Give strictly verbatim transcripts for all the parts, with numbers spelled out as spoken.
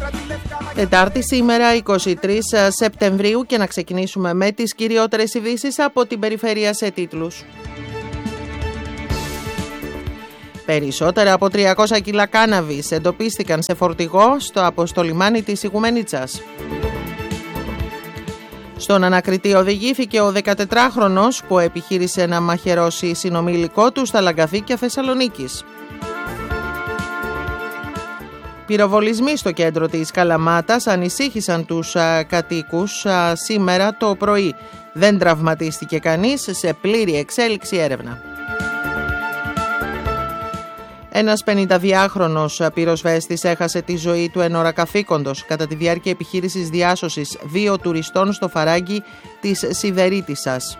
Τετάρτη σήμερα, εικοστή τρίτη Σεπτεμβρίου, και να ξεκινήσουμε με τις κυριότερες ειδήσεις από την περιφέρεια σε τίτλους. Περισσότερα από τριακόσια κιλά κάναβης εντοπίστηκαν σε φορτηγό στο αποστολιμάνι της Ιγουμενίτσας. Στον ανακριτή οδηγήθηκε ο δεκατετράχρονος που επιχείρησε να μαχαιρώσει συνομιλικό του στα Λαγκαδίκια Θεσσαλονίκης. Πυροβολισμοί στο κέντρο της Καλαμάτας ανησύχησαν τους α, κατοίκους α, σήμερα το πρωί. Δεν τραυματίστηκε κανείς, σε πλήρη εξέλιξη έρευνα. Ένας πενηνταδυάχρονος πυροσβέστης έχασε τη ζωή του εν ώρα καθήκοντος κατά τη διάρκεια επιχείρησης διάσωσης δύο τουριστών στο φαράγγι της Σιδερίτισσας.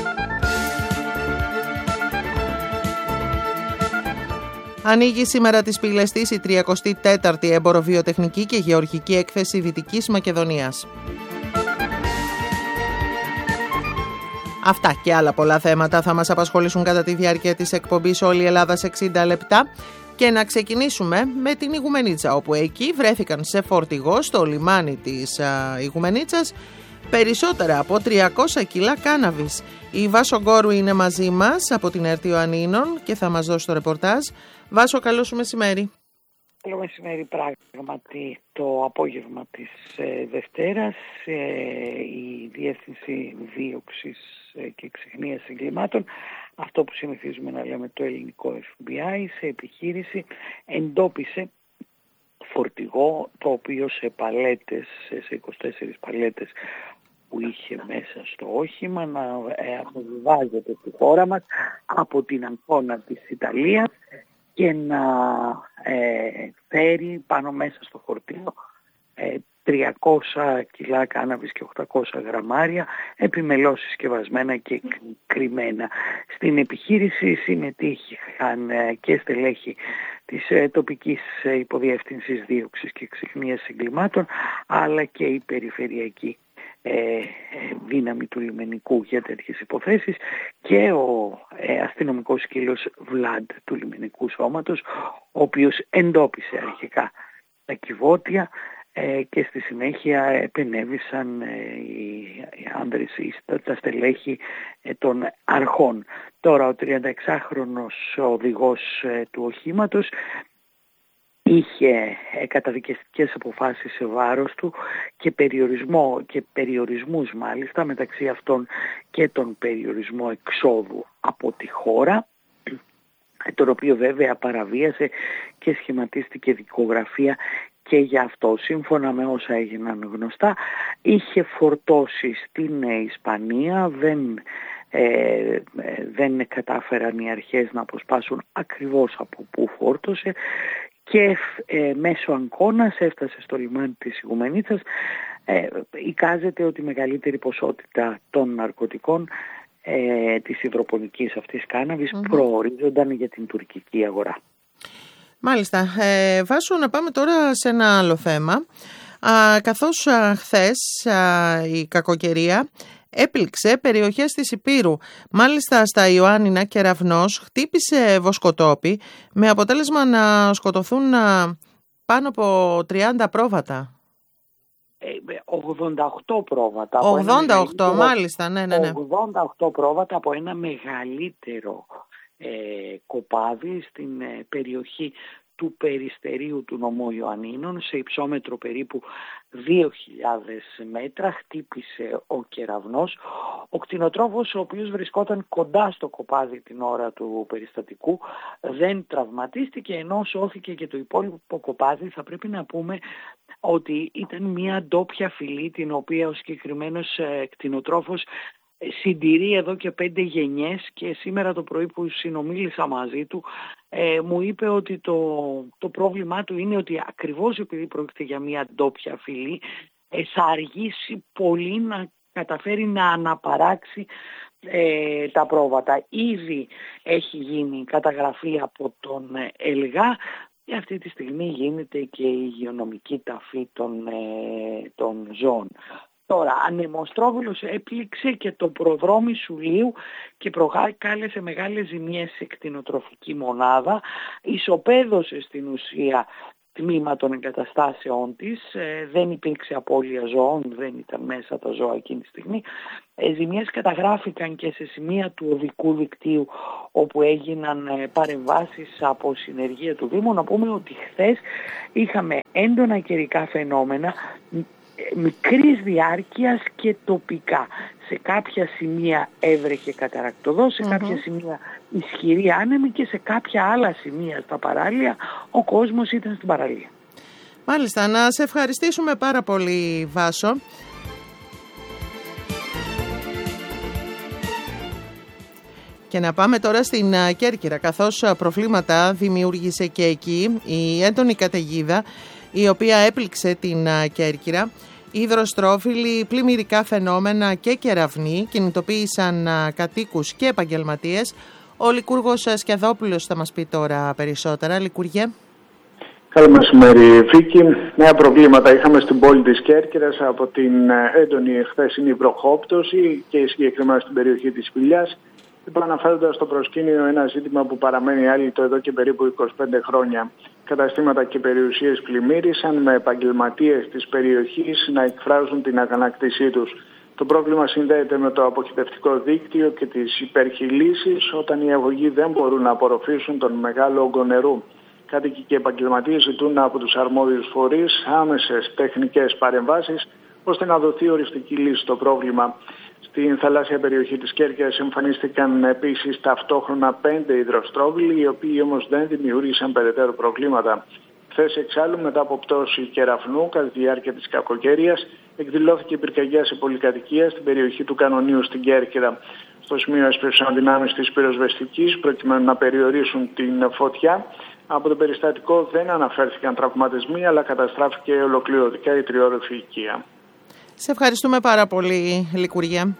Ανοίγει σήμερα τις πύλες της η τριακοστή τέταρτη Εμποροβιοτεχνική και Γεωργική Έκθεση Δυτικής Μακεδονίας. Αυτά και άλλα πολλά θέματα θα μας απασχολήσουν κατά τη διάρκεια της εκπομπής Όλη η Ελλάδα σε εξήντα λεπτά, και να ξεκινήσουμε με την Ιγουμενίτσα, όπου εκεί βρέθηκαν σε φορτηγό στο λιμάνι της α, Ιγουμενίτσας περισσότερα από τριακόσια κιλά κάναβης. Η Βάσο Γκόρου είναι μαζί μας από την ΕΡΤ Ιωαννίνων και θα μας δώσει το ρεπορτάζ. Βάσο, καλό σου μεσημέρι. Καλό μεσημέρι. Πράγματι, το απόγευμα της ε, Δευτέρας ε, η Διεύθυνση Δίωξης ε, και Ξεχνίας Εγκλημάτων, αυτό που συνηθίζουμε να λέμε το ελληνικό εφ μπι άι, σε επιχείρηση εντόπισε φορτηγό το οποίο σε παλέτες, σε είκοσι τέσσερις παλέτες που είχε μέσα στο όχημα, να ε, αποβιβάζεται στη χώρα μας από την Αγκώνα της Ιταλίας και να ε, φέρει πάνω μέσα στο φορτίο ε, τριακόσια κιλά κάναβης και οκτακόσια γραμμάρια επιμελώς συσκευασμένα και κρυμμένα. Στην επιχείρηση συμμετείχαν ε, και στελέχη της ε, τοπικής ε, υποδιεύθυνσης δίωξης και ξεχνίας εγκλημάτων, αλλά και η περιφερειακή Ε, δύναμη του λιμενικού για τέτοιες υποθέσεις και ο ε, αστυνομικός σκύλος Βλάντ του λιμενικού σώματος, ο οποίος εντόπισε αρχικά τα κυβότια ε, και στη συνέχεια επενέβησαν ε, οι, οι άνδρες, τα στελέχη ε, των αρχών. Τώρα ο τριανταεξάχρονος οδηγός ε, του οχήματος είχε καταδικαστικές αποφάσεις σε βάρος του και περιορισμό και περιορισμούς μάλιστα, μεταξύ αυτών και τον περιορισμό εξόδου από τη χώρα, τον οποίο βέβαια παραβίασε και σχηματίστηκε δικογραφία και για αυτό. Σύμφωνα με όσα έγιναν γνωστά, είχε φορτώσει στην Ισπανία, δεν Ε, δεν κατάφεραν οι αρχές να αποσπάσουν ακριβώς από πού φόρτωσε και ε, μέσω Αγκώνας έφτασε στο λιμάνι της Ιγουμενίτσας. Ε, εικάζεται ότι η μεγαλύτερη ποσότητα των ναρκωτικών ε, της υδροπονικής αυτής κάναβης mm-hmm. προορίζονταν για την τουρκική αγορά. Μάλιστα. Ε, Βάσο, να πάμε τώρα σε ένα άλλο θέμα. Α, καθώς α, χθες α, η κακοκαιρία έπληξε περιοχές της Ηπείρου. Μάλιστα στα Ιωάννινα κεραυνός χτύπησε βοσκοτόπι με αποτέλεσμα να σκοτωθούν πάνω από τριάντα πρόβατα. ογδόντα οκτώ πρόβατα. ογδόντα οκτώ μάλιστα, ναι, ναι, ναι. ογδόντα οκτώ πρόβατα από ένα μεγαλύτερο ε, κοπάδι στην ε, περιοχή του Περιστερίου του νομού Ιωαννίνων, σε υψόμετρο περίπου δύο χιλιάδες μέτρα, χτύπησε ο κεραυνός. Ο κτηνοτρόφος, ο οποίος βρισκόταν κοντά στο κοπάδι την ώρα του περιστατικού, δεν τραυματίστηκε, ενώ σώθηκε και το υπόλοιπο κοπάδι. Θα πρέπει να πούμε ότι ήταν μια ντόπια φυλή, την οποία ο συγκεκριμένος κτηνοτρόφος συντηρεί εδώ και πέντε γενιές, και σήμερα το πρωί που συνομίλησα μαζί του ε, μου είπε ότι το, το πρόβλημά του είναι ότι ακριβώς επειδή πρόκειται για μια ντόπια φυλή ε, θα αργήσει πολύ να καταφέρει να αναπαράξει ε, τα πρόβατα. Ήδη έχει γίνει καταγραφή από τον ΕΛΓΑ και αυτή τη στιγμή γίνεται και η υγειονομική ταφή των, ε, των ζώων. Τώρα, ανεμοστρόβιλος έπληξε και το προδρόμι Σουλίου και προκάλεσε μεγάλες ζημιές σε κτηνοτροφική μονάδα. Ισοπαίδωσε στην ουσία τμήμα των εγκαταστάσεών της. Δεν υπήρξε απώλεια ζώων, δεν ήταν μέσα τα ζώα εκείνη τη στιγμή. Ζημιές καταγράφηκαν και σε σημεία του οδικού δικτύου όπου έγιναν παρεμβάσεις από συνεργεία του Δήμου. Να πούμε ότι χθες είχαμε έντονα καιρικά φαινόμενα μικρής διάρκειας και τοπικά. Σε κάποια σημεία έβρεχε καταρακτωδό, σε mm-hmm. κάποια σημεία ισχυρή άνεμη και σε κάποια άλλα σημεία στα παράλια ο κόσμος ήταν στην παραλία. Μάλιστα, να σε ευχαριστήσουμε πάρα πολύ, Βάσο. Και να πάμε τώρα στην Κέρκυρα, καθώς προβλήματα δημιούργησε και εκεί η έντονη καταιγίδα η οποία έπληξε την Κέρκυρα. Υδροστρόφιλοι, πλημμυρικά φαινόμενα και κεραυνοί κινητοποίησαν κατοίκους και επαγγελματίες. Ο Λικούργος Σκιαδόπουλος θα μας πει τώρα περισσότερα. Λικούργε. Καλό μεσημέρι, Βίκη. Νέα προβλήματα είχαμε στην πόλη της Κέρκυρας από την έντονη χθεσινή βροχόπτωση και συγκεκριμένα στην περιοχή της Σπηλιάς. Επαναφέροντας στο προσκήνιο ένα ζήτημα που παραμένει άλυτο εδώ και περίπου είκοσι πέντε χρόνια. Καταστήματα και περιουσίες πλημμύρισαν με επαγγελματίες της περιοχής να εκφράζουν την αγανάκτησή τους. Το πρόβλημα συνδέεται με το αποχετευτικό δίκτυο και τις υπερχειλήσεις όταν οι αγωγοί δεν μπορούν να απορροφήσουν τον μεγάλο όγκο νερού. Κάτοικοι και επαγγελματίες ζητούν από τους αρμόδιους φορείς άμεσες τεχνικές παρεμβάσεις ώστε να δοθεί οριστική λύση στο πρόβλημα. Στην θαλάσσια περιοχή της Κέρκυρας εμφανίστηκαν επίσης ταυτόχρονα πέντε υδροστρόβιλοι, οι οποίοι όμως δεν δημιούργησαν περαιτέρω προβλήματα. Χθες εξάλλου, μετά από πτώση κεραυνού κατά τη διάρκεια της κακοκαιρίας, εκδηλώθηκε πυρκαγιά σε πολυκατοικία στην περιοχή του Κανονίου στην Κέρκυρα. Στο σημείο έσπευσαν δυνάμεις της πυροσβεστικής προκειμένου να περιορίσουν την φωτιά. Από το περιστατικό δεν αναφέρθηκαν τραυματισμοί, αλλά καταστράφηκε ολοκληρωτικά η τριώροφη οικία. Σε ευχαριστούμε πάρα πολύ, Λικουργέ.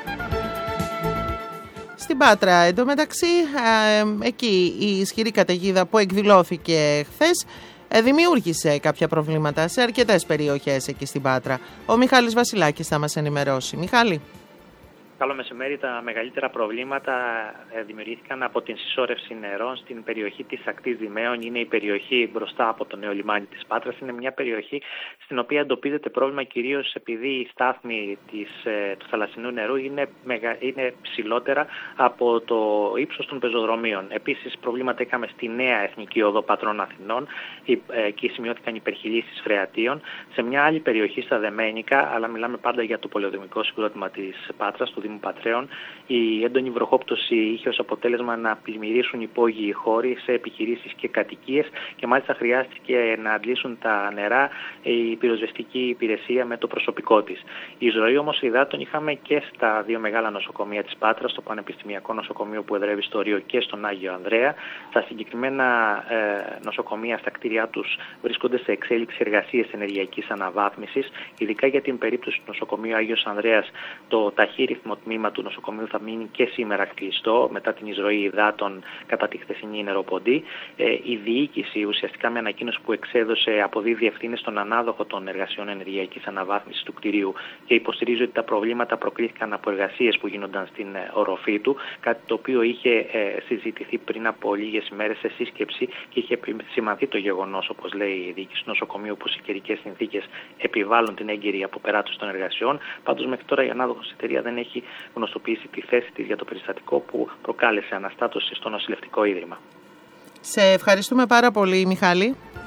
Στην Πάτρα, εντωμεταξύ, ε, εκεί η ισχυρή καταιγίδα που εκδηλώθηκε χθες ε, δημιούργησε κάποια προβλήματα σε αρκετές περιοχές εκεί στην Πάτρα. Ο Μιχάλης Βασιλάκης θα μας ενημερώσει. Μιχάλη. Καλό μεσημέρι. Τα μεγαλύτερα προβλήματα δημιουργήθηκαν από την συσσόρευση νερών στην περιοχή της ακτής Δημαίων. Είναι η περιοχή μπροστά από το νέο λιμάνι της Πάτρας. Είναι μια περιοχή στην οποία εντοπίζεται πρόβλημα κυρίως επειδή η στάθμη της, του θαλασσινού νερού είναι, μεγα, είναι ψηλότερα από το ύψος των πεζοδρομίων. Επίσης προβλήματα είχαμε στη νέα Εθνική Οδό Πατρών Αθηνών. Εκεί σημειώθηκαν υπερχειλήσεις φρεατίων. Σε μια άλλη περιοχή στα Δεμένικα, αλλά μιλάμε πάντα για το πολεοδομικό συγκρότημα της Πάτρας, του Δήμου Πατρέων, η έντονη βροχόπτωση είχε ως αποτέλεσμα να πλημμυρίσουν υπόγειοι χώροι σε επιχειρήσεις και κατοικίες και μάλιστα χρειάστηκε να αντλήσουν τα νερά η πυροσβεστική υπηρεσία με το προσωπικό της. Η εισρωή όμως υδάτων είχαμε και στα δύο μεγάλα νοσοκομεία της Πάτρας, στο Πανεπιστημιακό Νοσοκομείο που εδρεύει στο Ρίο και στον Άγιο Ανδρέα. Τα συγκεκριμένα ε, νοσοκομεία στα κτίρια τους βρίσκονται σε εξέλιξη εργασίες ενεργειακής αναβάθμισης, ειδικά για την περίπτωση του νοσοκομείου Άγιος Ανδρέας. Το ταχύρυθμο τμήμα του νοσοκομείου θα μείνει και σήμερα κλειστό μετά την εισρωή υδάτων κατά τη χθεσινή νεροποντή. Ε, η διοίκηση ουσιαστικά με ανακοίνωση που εξέδωσε αποδίδει ευθύνες στον ανάδοχο των εργασιών ενεργειακής αναβάθμισης του κτηρίου και υποστηρίζει ότι τα προβλήματα προκλήθηκαν από εργασίες που γίνονταν στην ε, οροφή του, κάτι το οποίο είχε ε, συζητηθεί πριν από λίγες ημέρες σε σύσκεψη και είχε επισημανθεί το γεγονός, όπως λέει η διοίκηση του νοσοκομείου, που οι καιρικές συνθήκες επιβάλλουν την έγκαιρη αποπεράτωση των εργασιών. Πάντως μέχρι τώρα η ανάδοχος εταιρεία δεν έχει γνωστοποιήσει τη θέση της για το περιστατικό που προκάλεσε αναστάτωση στο νοσηλευτικό ίδρυμα. Σε ευχαριστούμε πάρα πολύ, Μιχάλη.